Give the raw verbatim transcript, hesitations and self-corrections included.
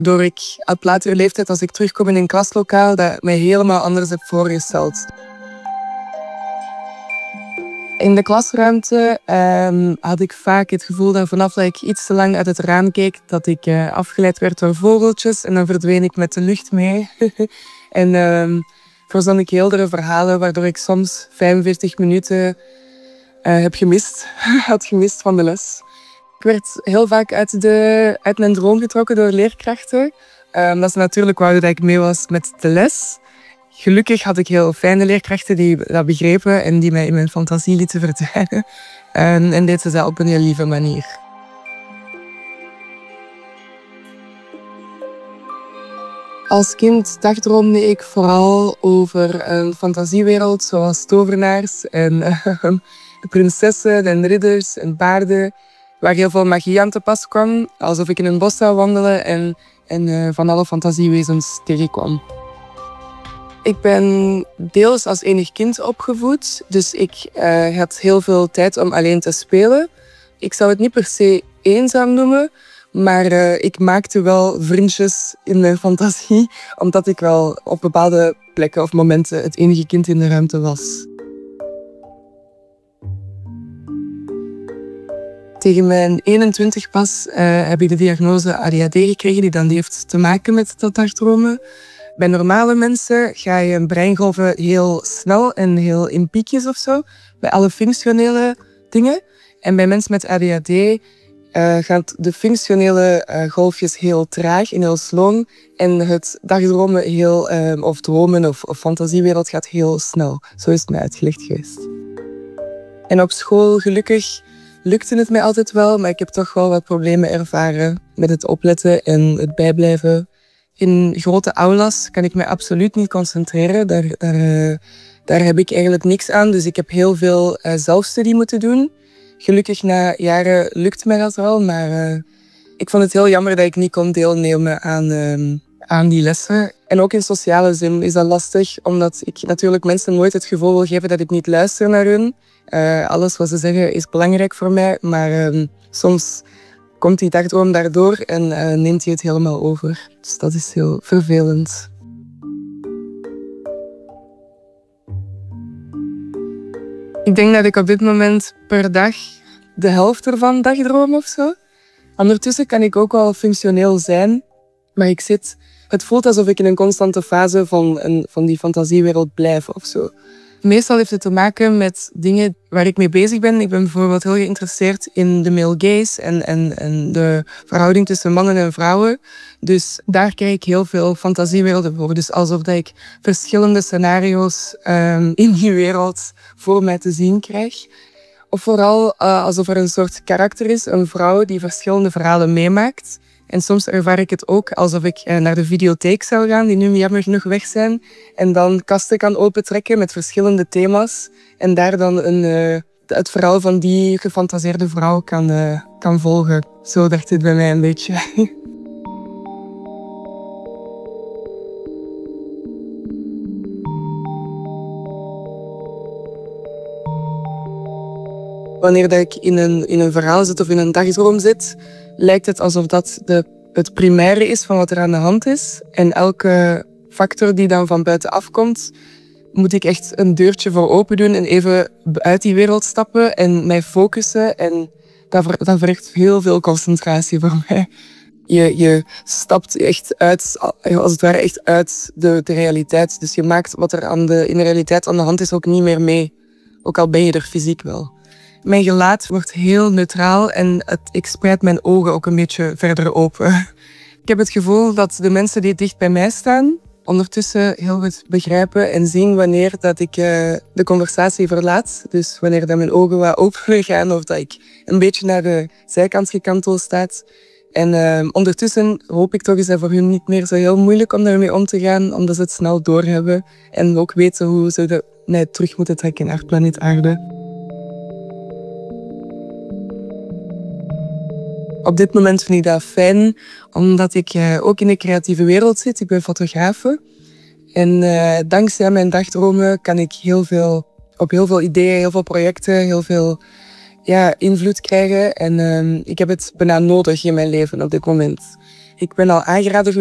Waardoor ik op latere leeftijd, als ik terugkom in een klaslokaal, dat mij helemaal anders heb voorgesteld. In de klasruimte um, had ik vaak het gevoel dat vanaf dat ik iets te lang uit het raam keek, dat ik uh, afgeleid werd door vogeltjes en dan verdween ik met de lucht mee. en um, verzon ik heeldere verhalen, waardoor ik soms vijfenveertig minuten uh, heb gemist, had gemist van de les. Ik werd heel vaak uit, de, uit mijn droom getrokken door leerkrachten. Um, dat ze natuurlijk wouden dat ik mee was met de les. Gelukkig had ik heel fijne leerkrachten die dat begrepen en die mij in mijn fantasie lieten verdwijnen. En, en deden ze dat op een heel lieve manier. Als kind dagdroomde ik vooral over een fantasiewereld zoals tovenaars en uh, de prinsessen en ridders en paarden, waar heel veel magie aan te pas kwam, alsof ik in een bos zou wandelen en, en uh, van alle fantasiewezens tegenkwam. Ik ben deels als enig kind opgevoed, dus ik uh, had heel veel tijd om alleen te spelen. Ik zou het niet per se eenzaam noemen, maar uh, ik maakte wel vriendjes in mijn fantasie, omdat ik wel op bepaalde plekken of momenten het enige kind in de ruimte was. Tegen mijn eenentwintig pas uh, heb ik de diagnose A D H D gekregen, die dan heeft te maken met dat dagdromen. Bij normale mensen ga je breingolven heel snel en heel in piekjes of zo, bij alle functionele dingen. En bij mensen met A D H D uh, gaan de functionele uh, golfjes heel traag en heel sloom. En het dagdromen heel, uh, of dromen of, of fantasiewereld gaat heel snel. Zo is het mij uitgelegd geweest. En op school, gelukkig, lukte het mij altijd wel, maar ik heb toch wel wat problemen ervaren met het opletten en het bijblijven. In grote aulas kan ik me absoluut niet concentreren. Daar, daar, uh, daar heb ik eigenlijk niks aan. Dus ik heb heel veel uh, zelfstudie moeten doen. Gelukkig na jaren lukt mij dat wel. Maar uh, ik vond het heel jammer dat ik niet kon deelnemen aan, uh, aan die lessen. En ook in sociale zin is dat lastig. Omdat ik natuurlijk mensen nooit het gevoel wil geven dat ik niet luister naar hun. Uh, alles wat ze zeggen is belangrijk voor mij. Maar uh, soms komt die dagdroom daardoor en uh, neemt hij het helemaal over. Dus dat is heel vervelend. Ik denk dat ik op dit moment per dag de helft ervan dagdroom of zo. Ondertussen kan ik ook wel functioneel zijn, maar ik zit... Het voelt alsof ik in een constante fase van, een, van die fantasiewereld blijf of zo. Meestal heeft het te maken met dingen waar ik mee bezig ben. Ik ben bijvoorbeeld heel geïnteresseerd in de male gaze en, en, en de verhouding tussen mannen en vrouwen. Dus daar krijg ik heel veel fantasiewerelden voor. Dus alsof dat ik verschillende scenario's um, in die wereld voor mij te zien krijg. Of vooral uh, alsof er een soort karakter is, een vrouw die verschillende verhalen meemaakt. En soms ervaar ik het ook alsof ik naar de videotheek zou gaan, die nu jammer genoeg weg zijn. En dan kasten kan opentrekken met verschillende thema's. En daar dan een, uh, het verhaal van die gefantaseerde vrouw kan, uh, kan volgen. Zo dacht het bij mij een beetje. Wanneer dat ik in een, in een verhaal zit of in een dagdroom zit, lijkt het alsof dat de, het primaire is van wat er aan de hand is. En elke factor die dan van buitenaf komt, moet ik echt een deurtje voor open doen en even uit die wereld stappen en mij focussen. En dat, ver, dat vergt heel veel concentratie voor mij. Je, je stapt echt uit, als het ware echt uit de, de realiteit. Dus je maakt wat er aan de, in de realiteit aan de hand is ook niet meer mee. Ook al ben je er fysiek wel. Mijn gelaat wordt heel neutraal en het, ik spreid mijn ogen ook een beetje verder open. Ik heb het gevoel dat de mensen die dicht bij mij staan ondertussen heel goed begrijpen en zien wanneer dat ik uh, de conversatie verlaat. Dus wanneer dat mijn ogen wat open gaan of dat ik een beetje naar de zijkant gekanteld sta. En uh, ondertussen hoop ik toch eens dat voor hun niet meer zo heel moeilijk om daarmee om te gaan, omdat ze het snel doorhebben en ook weten hoe ze de, mij terug moeten trekken naar planeet Aarde. Op dit moment vind ik dat fijn, omdat ik uh, ook in de creatieve wereld zit. Ik ben fotografe. En uh, dankzij mijn dagdromen kan ik heel veel, op heel veel ideeën, heel veel projecten, heel veel ja, invloed krijgen. En uh, ik heb het bijna nodig in mijn leven op dit moment. ik ben al aangeraden